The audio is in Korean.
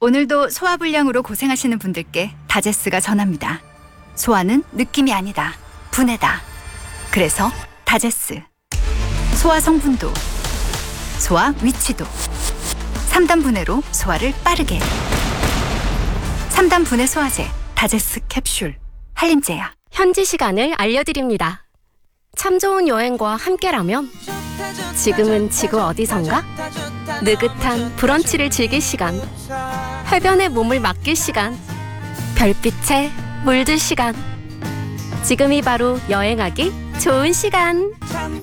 오늘도 소화불량으로 고생하시는 분들께 다제스가 전합니다. 소화는 느낌이 아니다. 분해다. 그래서 다제스. 소화 성분도, 소화 위치도 3단 분해로 소화를 빠르게. 3단 분해 소화제 다제스 캡슐 한림제야. 현지 시간을 알려드립니다. 참 좋은 여행과 함께라면 지금은 지구 어디선가? 느긋한 브런치를 즐길 시간, 해변에 몸을 맡길 시간, 별빛에 물들 시간. 지금이 바로 여행하기 좋은 시간.